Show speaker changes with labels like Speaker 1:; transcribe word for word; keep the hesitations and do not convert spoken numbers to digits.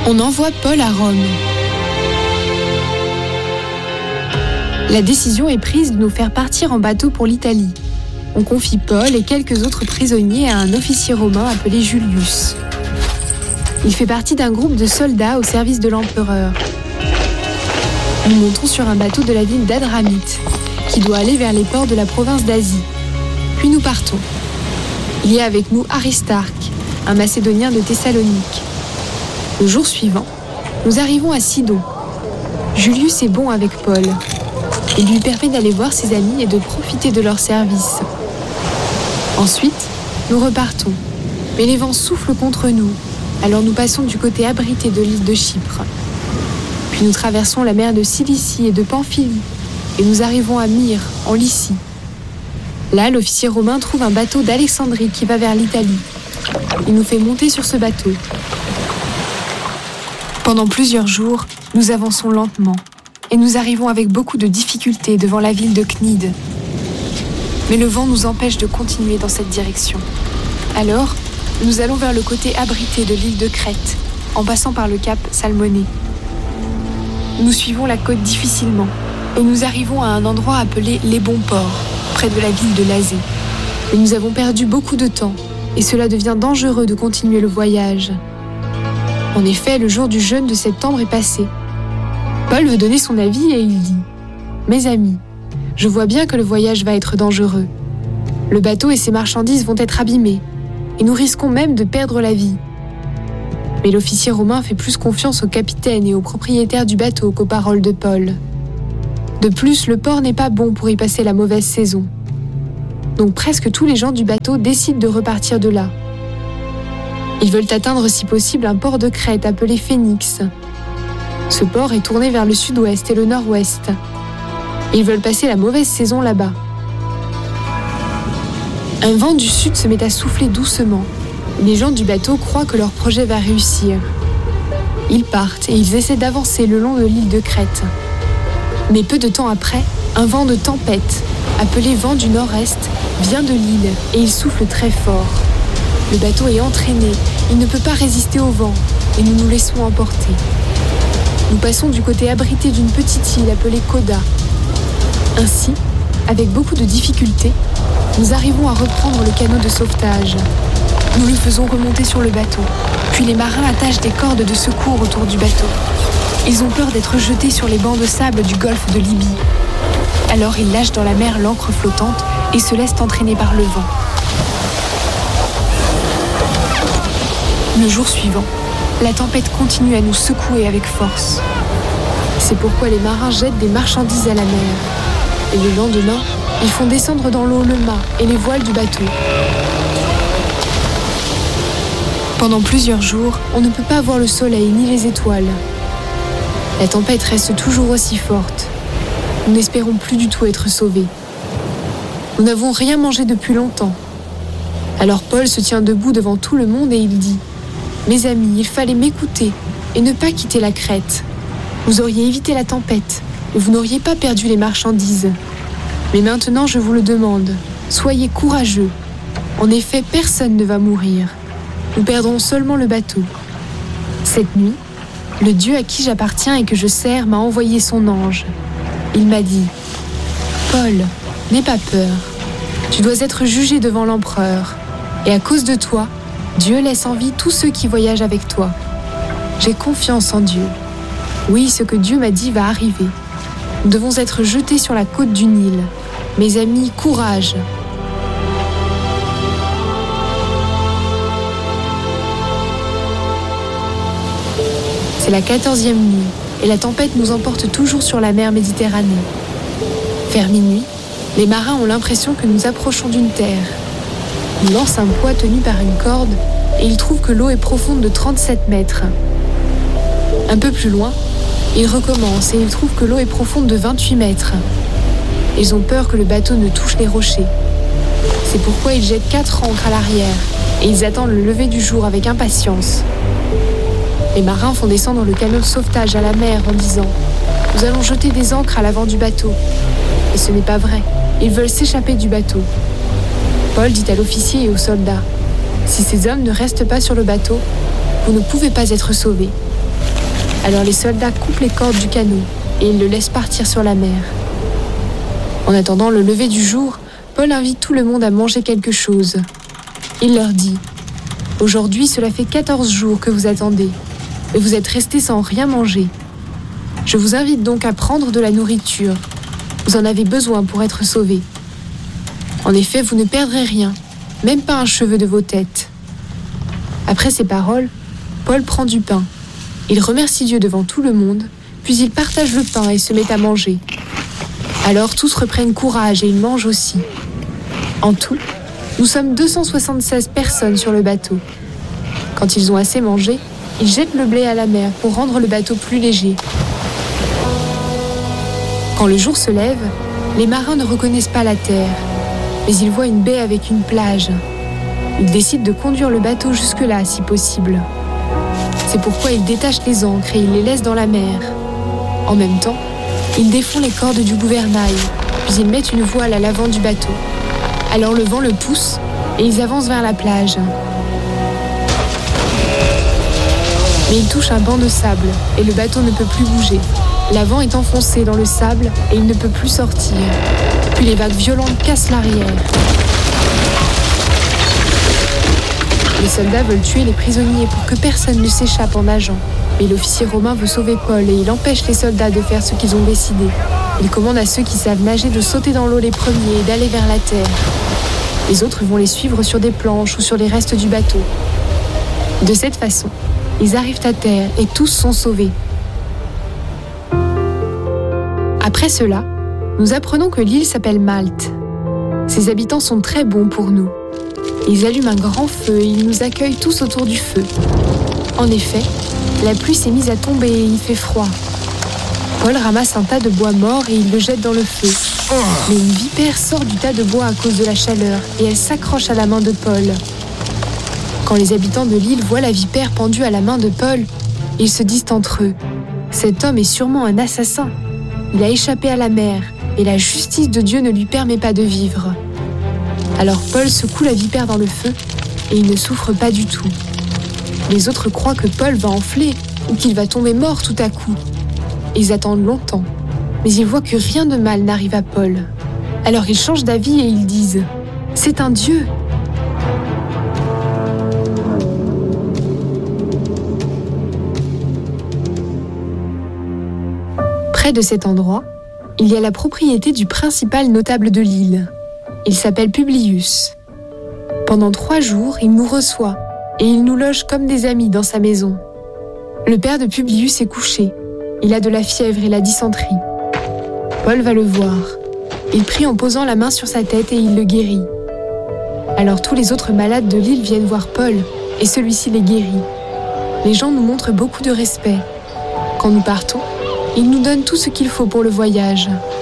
Speaker 1: On envoie Paul à Rome. La décision est prise de nous faire partir en bateau pour l'Italie. On confie Paul et quelques autres prisonniers à un officier romain appelé Julius. Il fait partie d'un groupe de soldats au service de l'empereur. Nous montons sur un bateau de la ville d'Adramite, qui doit aller vers les ports de la province d'Asie. Puis nous partons. Il y a avec nous Aristarque, un Macédonien de Thessalonique. Le jour suivant, nous arrivons à Sidon. Julius est bon avec Paul. Il lui permet d'aller voir ses amis et de profiter de leur service. Ensuite, nous repartons. Mais les vents soufflent contre nous, alors nous passons du côté abrité de l'île de Chypre. Puis nous traversons la mer de Cilicie et de Pamphylie, et nous arrivons à Myre, en Lycie. Là, l'officier romain trouve un bateau d'Alexandrie qui va vers l'Italie. Il nous fait monter sur ce bateau. Pendant plusieurs jours, nous avançons lentement et nous arrivons avec beaucoup de difficultés devant la ville de Cnide. Mais le vent nous empêche de continuer dans cette direction. Alors, nous allons vers le côté abrité de l'île de Crète, en passant par le cap Salmoné. Nous suivons la côte difficilement et nous arrivons à un endroit appelé les Bons Ports, près de la ville de Lazée. Mais nous avons perdu beaucoup de temps et cela devient dangereux de continuer le voyage. En effet, le jour du jeûne de septembre est passé. Paul veut donner son avis et il dit « Mes amis, je vois bien que le voyage va être dangereux. Le bateau et ses marchandises vont être abîmés et nous risquons même de perdre la vie. » Mais l'officier romain fait plus confiance au capitaine et au propriétaire du bateau qu'aux paroles de Paul. De plus, le port n'est pas bon pour y passer la mauvaise saison. Donc presque tous les gens du bateau décident de repartir de là. Ils veulent atteindre si possible un port de Crète appelé Phénix. Ce port est tourné vers le sud-ouest et le nord-ouest. Ils veulent passer la mauvaise saison là-bas. Un vent du sud se met à souffler doucement. Les gens du bateau croient que leur projet va réussir. Ils partent et ils essaient d'avancer le long de l'île de Crète. Mais peu de temps après, un vent de tempête, appelé vent du nord-est, vient de l'île et il souffle très fort. Le bateau est entraîné, il ne peut pas résister au vent et nous nous laissons emporter. Nous passons du côté abrité d'une petite île appelée Coda. Ainsi, avec beaucoup de difficultés, nous arrivons à reprendre le canot de sauvetage. Nous le faisons remonter sur le bateau, puis les marins attachent des cordes de secours autour du bateau. Ils ont peur d'être jetés sur les bancs de sable du golfe de Libye. Alors ils lâchent dans la mer l'ancre flottante et se laissent entraîner par le vent. Le jour suivant, la tempête continue à nous secouer avec force. C'est pourquoi les marins jettent des marchandises à la mer. Et le lendemain, ils font descendre dans l'eau le mât et les voiles du bateau. Pendant plusieurs jours, on ne peut pas voir le soleil ni les étoiles. La tempête reste toujours aussi forte. Nous n'espérons plus du tout être sauvés. Nous n'avons rien mangé depuis longtemps. Alors Paul se tient debout devant tout le monde et il dit « Mes amis, il fallait m'écouter et ne pas quitter la Crète. Vous auriez évité la tempête et vous n'auriez pas perdu les marchandises. Mais maintenant, je vous le demande, soyez courageux. En effet, personne ne va mourir. Nous perdrons seulement le bateau. Cette nuit, le Dieu à qui j'appartiens et que je sers m'a envoyé son ange. Il m'a dit « Paul, n'aie pas peur. Tu dois être jugé devant l'empereur. Et à cause de toi, Dieu laisse en vie tous ceux qui voyagent avec toi. J'ai confiance en Dieu. Oui, ce que Dieu m'a dit va arriver. Nous devons être jetés sur la côte du Nil. Mes amis, courage !» C'est la quatorzième nuit et la tempête nous emporte toujours sur la mer Méditerranée. Vers minuit, les marins ont l'impression que nous approchons d'une terre. Ils lancent un poids tenu par une corde et ils trouvent que l'eau est profonde de trente-sept mètres. Un peu plus loin, ils recommencent et ils trouvent que l'eau est profonde de vingt-huit mètres. Ils ont peur que le bateau ne touche les rochers. C'est pourquoi ils jettent quatre ancres à l'arrière et ils attendent le lever du jour avec impatience. Les marins font descendre le canot de sauvetage à la mer en disant « Nous allons jeter des ancres à l'avant du bateau. » Et ce n'est pas vrai, ils veulent s'échapper du bateau. Paul dit à l'officier et aux soldats « Si ces hommes ne restent pas sur le bateau, vous ne pouvez pas être sauvés. Alors les soldats coupent les cordes du canot et ils le laissent partir sur la mer. En attendant le lever du jour, Paul invite tout le monde à manger quelque chose. Il leur dit « Aujourd'hui, cela fait quatorze jours que vous attendez, et vous êtes restés sans rien manger. Je vous invite donc à prendre de la nourriture. Vous en avez besoin pour être sauvés. En effet, vous ne perdrez rien, même pas un cheveu de vos têtes. » Après ces paroles, Paul prend du pain. Il remercie Dieu devant tout le monde, puis il partage le pain et se met à manger. Alors tous reprennent courage et ils mangent aussi. En tout, nous sommes deux cent soixante-seize personnes sur le bateau. Quand ils ont assez mangé, ils jettent le blé à la mer pour rendre le bateau plus léger. Quand le jour se lève, les marins ne reconnaissent pas la terre, mais ils voient une baie avec une plage. Ils décident de conduire le bateau jusque-là si possible. C'est pourquoi ils détachent les ancres et ils les laissent dans la mer. En même temps, ils défont les cordes du gouvernail, puis ils mettent une voile à l'avant du bateau. Alors le vent le pousse et ils avancent vers la plage. Mais ils touchent un banc de sable et le bateau ne peut plus bouger. L'avant est enfoncé dans le sable et il ne peut plus sortir. Puis les vagues violentes cassent l'arrière. Les soldats veulent tuer les prisonniers pour que personne ne s'échappe en nageant. Mais l'officier romain veut sauver Paul et il empêche les soldats de faire ce qu'ils ont décidé. Il commande à ceux qui savent nager de sauter dans l'eau les premiers et d'aller vers la terre. Les autres vont les suivre sur des planches ou sur les restes du bateau. De cette façon, ils arrivent à terre et tous sont sauvés. Après cela, nous apprenons que l'île s'appelle Malte. Ses habitants sont très bons pour nous. Ils allument un grand feu et ils nous accueillent tous autour du feu. En effet, la pluie s'est mise à tomber et il fait froid. Paul ramasse un tas de bois mort et il le jette dans le feu. Mais une vipère sort du tas de bois à cause de la chaleur et elle s'accroche à la main de Paul. Quand les habitants de l'île voient la vipère pendue à la main de Paul, ils se disent entre eux « Cet homme est sûrement un assassin. Il a échappé à la mer et la justice de Dieu ne lui permet pas de vivre. » Alors Paul secoue la vipère dans le feu et il ne souffre pas du tout. Les autres croient que Paul va enfler ou qu'il va tomber mort tout à coup. Ils attendent longtemps, mais ils voient que rien de mal n'arrive à Paul. Alors ils changent d'avis et ils disent « C'est un Dieu !» Près de cet endroit, il y a la propriété du principal notable de l'île. Il s'appelle Publius. Pendant trois jours, il nous reçoit et il nous loge comme des amis dans sa maison. Le père de Publius est couché. Il a de la fièvre et la dysenterie. Paul va le voir. Il prie en posant la main sur sa tête et il le guérit. Alors tous les autres malades de l'île viennent voir Paul et celui-ci les guérit. Les gens nous montrent beaucoup de respect. Quand nous partons, ils nous donnent tout ce qu'il faut pour le voyage.